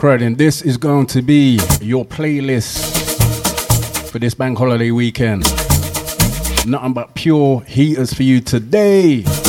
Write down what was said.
Crowding. This is going to be your playlist for this bank holiday weekend. Nothing but pure heaters for you today.